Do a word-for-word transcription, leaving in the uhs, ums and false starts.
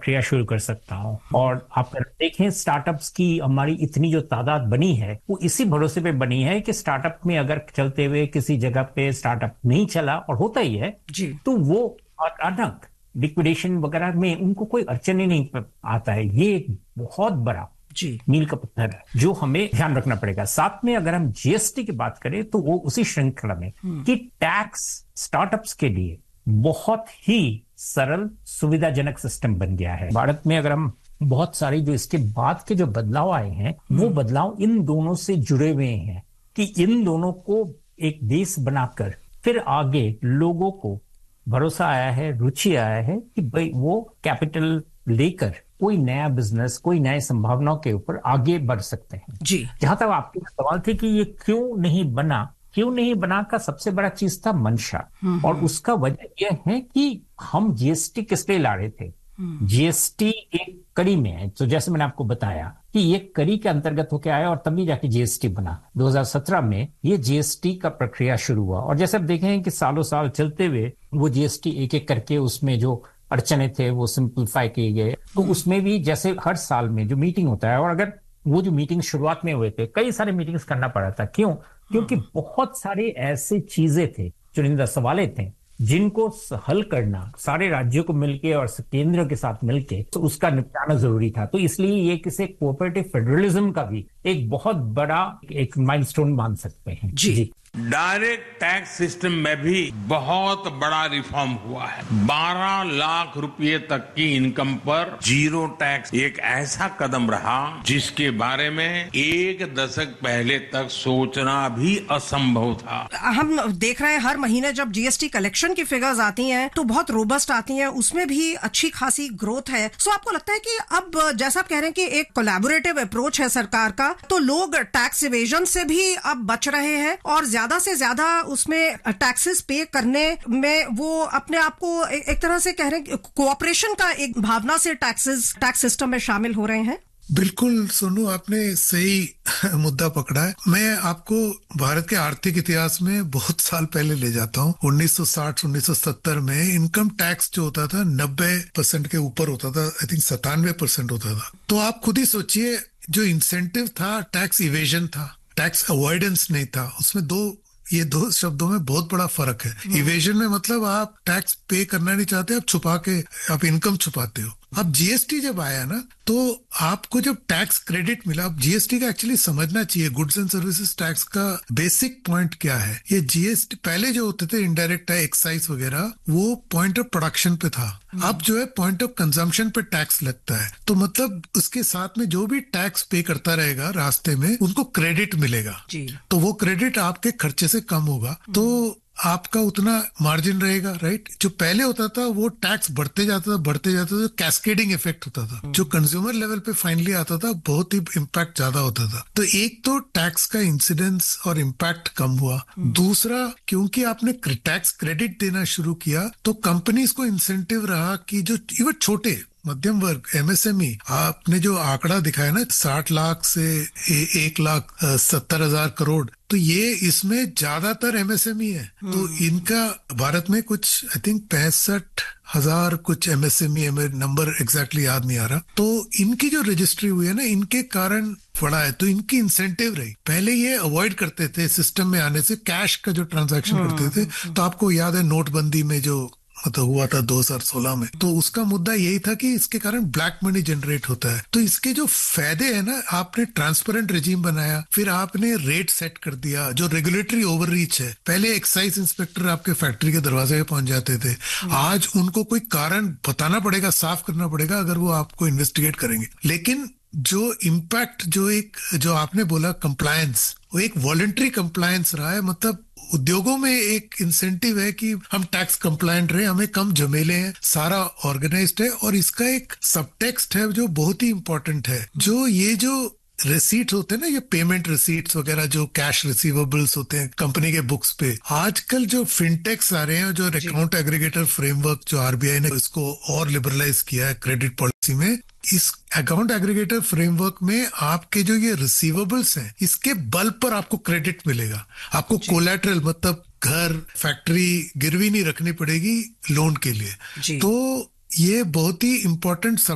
प्रक्रिया शुरू कर सकता हूँ। और आप देखें स्टार्टअप्स की हमारी इतनी जो तादाद बनी है वो इसी भरोसे पे बनी है कि स्टार्टअप में अगर चलते हुए किसी जगह पे स्टार्टअप नहीं चला, और होता ही है जी, तो वो अचानक लिक्विडेशन वगैरह में उनको कोई अड़चन ही नहीं आता है। ये एक बहुत बड़ा जी मील का पत्थर है जो हमें ध्यान रखना पड़ेगा। साथ में अगर हम जीएसटी की बात करें तो वो उसी श्रृंखला में कि टैक्स स्टार्टअप्स के लिए बहुत ही सरल सुविधाजनक सिस्टम बन गया है भारत में। अगर हम बहुत सारी जो इसके बाद के जो बदलाव आए हैं वो बदलाव इन दोनों से जुड़े हुए हैं कि इन दोनों को एक बेस बनाकर फिर आगे लोगों को भरोसा आया है, रुचि आया है कि भाई वो कैपिटल लेकर कोई नया बिजनेस, कोई नए संभावनाओं के ऊपर आगे बढ़ सकते हैं जी। जहां तक आपके सवाल थे कि ये क्यों नहीं बना, क्यों नहीं बना का सबसे बड़ा चीज था मंशा, और उसका वजह यह है कि हम जीएसटी किस लिए ला रहे थे। जीएसटी एक कड़ी में है, तो जैसे मैंने आपको बताया कि ये कड़ी के अंतर्गत होकर आया और तभी जाके जीएसटी बना। दो हज़ार सत्रह में ये जीएसटी का प्रक्रिया शुरू हुआ और जैसे आप देखें कि सालों साल चलते हुए वो जीएसटी एक एक करके उसमें जो अड़चने थे वो सिंप्लीफाई किए गए। तो उसमें भी जैसे हर साल में जो मीटिंग होता है, और अगर वो जो मीटिंग शुरुआत में हुए थे कई सारे मीटिंग्स करना पड़ा था। क्यों? क्योंकि बहुत सारे ऐसे चीजें थे, चुनिंदा सवाले थे जिनको हल करना सारे राज्यों को मिलके और केंद्र के साथ मिलके तो उसका निपटाना जरूरी था। तो इसलिए ये किसी कोऑपरेटिव फेडरलिज्म का भी एक बहुत बड़ा एक माइलस्टोन मान सकते हैं जी, जी। डायरेक्ट टैक्स सिस्टम में भी बहुत बड़ा रिफॉर्म हुआ है। बारह लाख रुपए तक की इनकम पर जीरो टैक्स एक ऐसा कदम रहा जिसके बारे में एक दशक पहले तक सोचना भी असंभव था। हम देख रहे हैं हर महीने जब जीएसटी कलेक्शन की फिगर्स आती हैं तो बहुत रोबस्ट आती हैं, उसमें भी अच्छी खासी ग्रोथ है। सो आपको लगता है कि अब जैसा आप कह रहे हैं कि एक कोलैबोरेटिव अप्रोच है सरकार का, तो लोग टैक्स इवेजन से भी अब बच रहे हैं और ज्यादा से ज्यादा उसमें टैक्सेस पे करने में वो अपने आप को एक तरह से कह रहे हैं कोऑपरेशन का एक भावना से टैक्सेस टैक्स सिस्टम में शामिल हो रहे हैं। बिल्कुल सोनू, आपने सही मुद्दा पकड़ा है। मैं आपको भारत के आर्थिक इतिहास में बहुत साल पहले ले जाता हूँ। उन्नीस सौ साठ उन्नीस सौ सत्तर में इनकम टैक्स जो होता था नब्बे परसेंट के ऊपर होता था, आई थिंक सतानवे परसेंट होता था। तो आप खुद ही सोचिए, जो इंसेंटिव था टैक्स इवेजन था, टैक्स अवॉइडेंस नहीं था। उसमें दो ये दो शब्दों में बहुत बड़ा फर्क है। इवेजन में मतलब आप टैक्स पे करना नहीं चाहते, आप छुपा के आप इनकम छुपाते हो। अब जीएसटी जब आया ना तो आपको जब टैक्स क्रेडिट मिला, अब जीएसटी का एक्चुअली समझना चाहिए गुड्स एंड सर्विसेज टैक्स का बेसिक पॉइंट क्या है। ये जीएसटी पहले जो होते थे इनडायरेक्ट एक्साइज वगैरह, वो पॉइंट ऑफ प्रोडक्शन पे था। अब जो है पॉइंट ऑफ कंजम्पशन पे टैक्स लगता है। तो मतलब उसके साथ में जो भी टैक्स पे करता रहेगा रास्ते में उनको क्रेडिट मिलेगा, तो वो क्रेडिट आपके खर्चे से कम होगा, तो आपका उतना मार्जिन रहेगा, राइट। जो पहले होता था वो टैक्स बढ़ते जाता था बढ़ते जाता था, कैस्केडिंग इफेक्ट होता था। जो कंज्यूमर लेवल पे फाइनली आता था बहुत ही इम्पैक्ट ज्यादा होता था। तो एक तो टैक्स का इंसिडेंस और इम्पैक्ट कम हुआ। दूसरा, क्योंकि आपने टैक्स क्रेडिट देना शुरू किया तो कंपनीज को इंसेंटिव रहा कि जो इवन छोटे मध्यम वर्ग एमएसएमई, आपने जो आंकड़ा दिखाया ना साठ लाख से ए, एक लाख सत्तर हजार करोड़, तो ये इसमें ज्यादातर एमएसएमई है। तो इनका भारत में कुछ आई थिंक पैंसठ हजार कुछ एमएसएमई, नंबर एग्जैक्टली याद नहीं आ रहा। तो इनकी जो रजिस्ट्री हुई है ना, इनके कारण पड़ा है, तो इनकी इंसेंटिव रही। पहले ये अवॉइड करते थे सिस्टम में आने से, कैश का जो ट्रांजैक्शन करते थे। तो आपको याद है नोटबंदी में जो मतलब हुआ था दो हज़ार सोलह में, तो उसका मुद्दा यही था कि इसके कारण ब्लैक मनी जनरेट होता है। तो इसके जो फायदे हैं ना, आपने ट्रांसपेरेंट रेजिम बनाया, फिर आपने रेट सेट कर दिया। जो रेगुलेटरी ओवररीच है, पहले एक्साइज इंस्पेक्टर आपके फैक्ट्री के दरवाजे पे पहुंच जाते थे, आज उनको कोई कारण बताना पड़ेगा, साफ करना पड़ेगा अगर वो आपको इन्वेस्टिगेट करेंगे। लेकिन जो इम्पैक्ट जो एक जो आपने बोला कंप्लायंस, वो एक वॉलंटरी कंप्लायंस रहा है। मतलब उद्योगों में एक इंसेंटिव है कि हम टैक्स कंप्लायंट रहे, हमें कम झमेले हैं, सारा ऑर्गेनाइज्ड है। और इसका एक सबटेक्स्ट है जो बहुत ही इंपॉर्टेंट है। जो ये जो रिसीट होते हैं ना, ये पेमेंट रिसीट्स वगैरह, जो कैश रिसीवेबल्स होते हैं कंपनी के बुक्स पे, आजकल जो फिनटेक्स आ रहे हैं, जो अकाउंट एग्रीगेटर फ्रेमवर्क जो आरबीआई ने इसको और लिबरलाइज किया है क्रेडिट पॉलिसी में, इस अकाउंट एग्रीगेटर फ्रेमवर्क में आपके जो ये रिसीवेबल्स हैं, इसके बल पर आपको क्रेडिट मिलेगा। आपको कोलैटरल मतलब घर, फैक्ट्री गिरवी नहीं रखनी पड़ेगी लोन के लिए। तो ये बहुत ही इंपॉर्टेंट